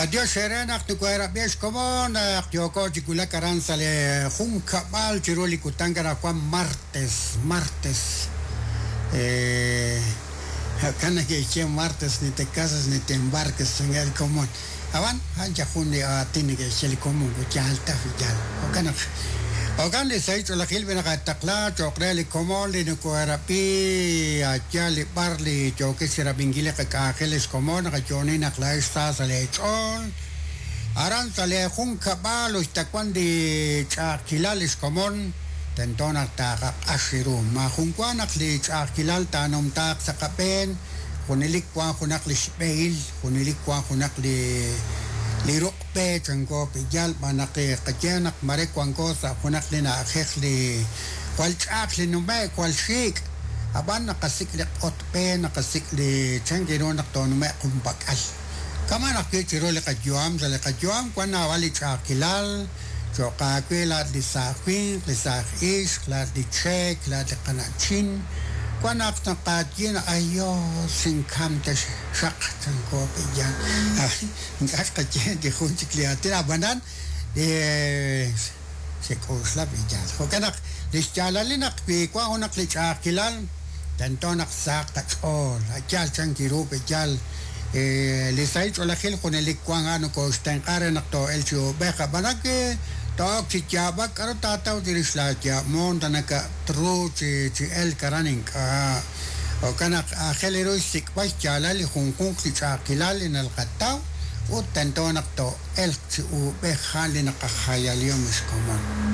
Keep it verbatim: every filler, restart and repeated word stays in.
Dios serena tu cuera bies como na tioko chikula karanza le junca mal chiroli kutangara kwa martes martes eh kana que che martes ni te casas ni te embarques en el común avan hanja junni a tiene que ser común que alta fijal o kana o kan le sai la khil bena ka takla chokre le común le no cuera pi a chale parli choke sera bingile ka kheles común ka choni na kla sta sale chon aran sale junca balo sta quando chakilales común tentona ta ashiru ma junkwana kli chakilal tanom tak sa kapen kunilik kwa kunak li spail kunilik kwa kunak li lirok pe chango pijal manake kajanak mare kwangko sa kunak li na akhek li kwal chak li numay kwal shik aban nakasik li ot pe nakasik li changiro naktonume kumbakal kama nakitiro li kajuam sa li kajuam kwa na wali chakilal Joka kwe la di sakwi, di sakis, la di chek, la di kanachin. Kwa nak na katyin ayo singkam te sak tangko pijan. Ngas katyin di kunchik liatin abanan di sekos la pijan. Hoka nak lisjalali nak pi kwa honak lichakilal tanto nak sak takol. Ajal changkiru pijal. Lisay cholakil kunelik kwa nga no ko stengkare nak to elcho beka banak Tok si Jabak karo tataw diris laja mon tanaka tru si si el karaning ka o kanak akhelero sikwas chala li hungkung si chakilal in al kataw o tanto nak to el si ube khali nakahayal yung miskomon